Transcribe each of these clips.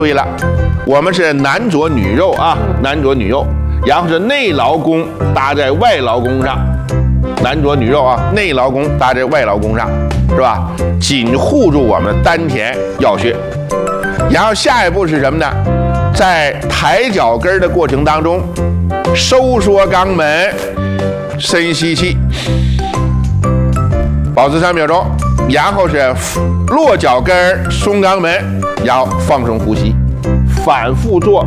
注意了，我们是男左女右啊，男左女右，然后是内劳宫搭在外劳宫上，男左女右啊，内劳宫搭在外劳宫上，是吧？紧护住我们丹田要穴。然后下一步是什么呢？在抬脚跟的过程当中，收缩肛门，深吸气，保持3秒钟，然后是落脚跟，松肛门，然后放松呼吸，反复做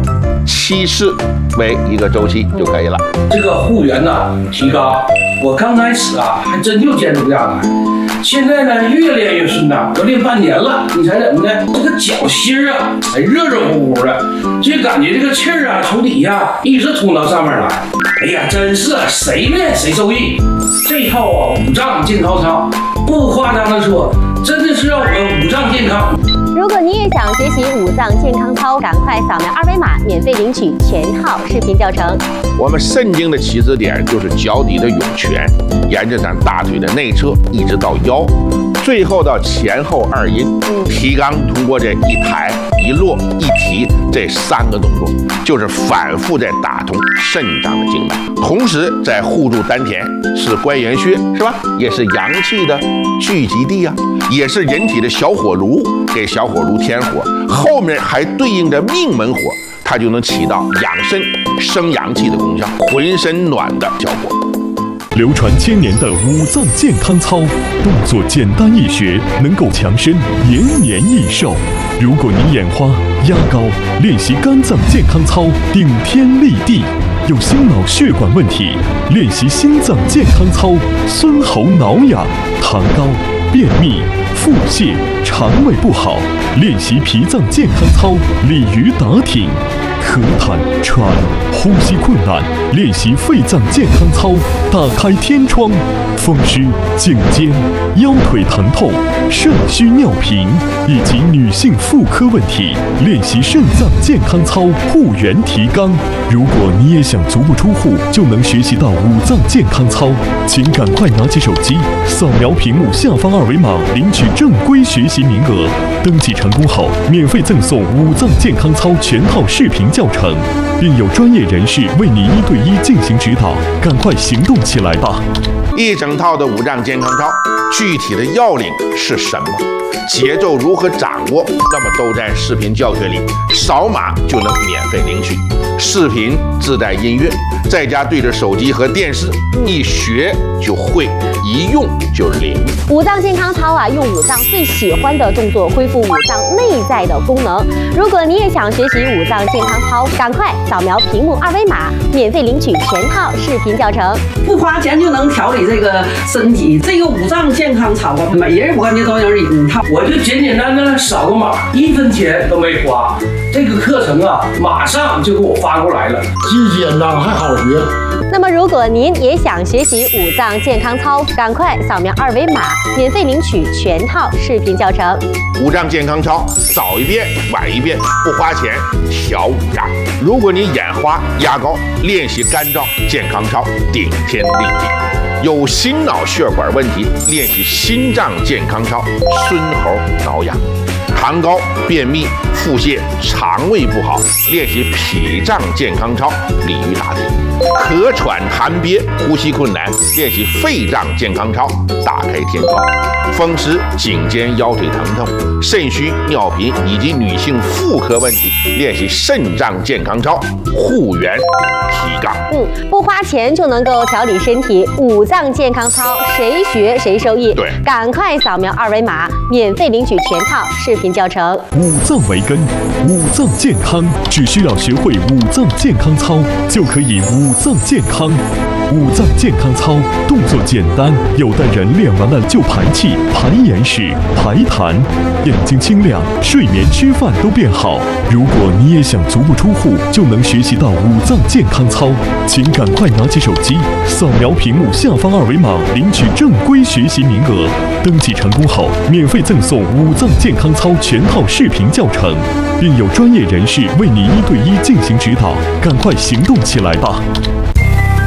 7次为一个周期就可以了。 这个护缘提高，我刚开始还真就坚持不下来。现在呢，越练越顺当，都练半年了。你猜怎么的？这个脚心热热乎乎的，就感觉这个气儿从底下一直通到上面来。哎呀，真是谁练谁受益。这套五脏健康操，不夸张的说，真的是让我们五脏健康。 如果你也想学习五脏健康操，赶快扫描2维码，免费领取全套视频教程。 我们肾经的起始点就是脚底的涌泉，沿着咱大腿的内侧一直到腰，最后到前后2阴。提肛通过这一抬一落一提这3个动作，就是反复在打通肾脏的经脉，同时在护住丹田，是关元穴，是吧？也是阳气的聚集地啊，也是人体的小火炉，给小火炉添火，后面还对应着命门火，它就能起到养肾生阳气的功效，浑身暖的效果。 流传1000年的五脏健康操，动作简单易学，能够强身延年益寿。如果你眼花、压高，练习肝脏健康操，顶天立地；有心脑血管问题，练习心脏健康操，孙喉挠痒；糖高、便秘、腹泻、肠胃不好，练习脾脏健康操，鲤鱼打挺；咳痰、喘、呼吸困难，练习肺脏健康操，打开天窗；风湿、颈肩、腰腿疼痛、肾虚尿频以及女性妇科问题，练习肾脏健康操，护元提肛。如果你也想足不出户就能学习到五脏健康操，请赶快拿起手机，扫描屏幕下方2维码，领取正规学习名额。登记成功后，免费赠送五脏健康操全套视频教程，并有专业人士为你1对1进行指导。赶快行动起来吧！ 一整套的五脏健康操，具体的要领是什么？节奏如何掌握？那么都在视频教学里，扫码就能免费领取。视频自带音乐，在家对着手机和电视，一学就会，一用就灵。 五脏健康操用五脏最喜欢的动作恢复五脏内在的功能。如果你也想学习五脏健康操，赶快扫描屏幕2维码，免费领取全套视频教程。 不花钱就能调理这个身体，这个五脏健康操每人我感觉都有一套。 我就简简单单扫个码，1分钱都没花。这个课程马上就给我发过来了， 既简单还好学。 那么如果您也想学习五脏健康操，赶快扫描2维码，免费领取全套视频教程。 五脏健康操，早一遍晚一遍，不花钱调五脏。如果你眼花压高，练习肝脏健康操，顶天立地。有心脑血管问题，练习心脏健康操，孙喉挠痒。糖高、便秘、腹泻、肠胃不好，练习脾脏健康操，鲤鱼打挺。咳喘痰憋、呼吸困难，练习肺脏健康操，打开天窗。风湿、颈肩、腰腿疼痛、肾虚、尿频以及女性妇科问题，练习肾脏健康操，护元提肛。 不花钱就能够调理身体，五脏健康操谁学谁受益。 对， 赶快扫描2维码，免费领取全套视频教程。 五脏为根，五脏健康，只需要学会五脏健康操，就可以五脏健康。五脏健康操动作简单，有的人练完了就排气、排眼屎、排痰，眼睛清亮，睡眠、吃饭都变好。如果你也想足不出户就能学习到五脏健康操，请赶快拿起手机，扫描屏幕下方2维码，领取正规学习名额。登记成功后，免费赠送五脏健康操全套视频教程，并有专业人士为你1对1进行指导。赶快行动起来吧！